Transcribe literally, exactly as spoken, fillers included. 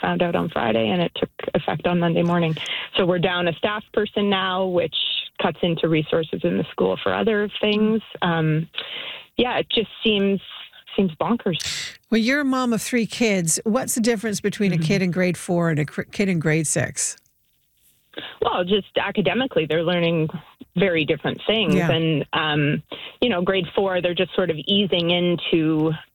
found out on Friday, and it took effect on Monday morning. So we're down a staff person now, which cuts into resources in the school for other things. Um, yeah, it just seems seems bonkers. Well, you're a mom of three kids. What's the difference between mm-hmm. a kid in grade four and a kid in grade six? Well, just academically, they're learning very different things. Yeah. And, um, you know, grade four, they're just sort of easing into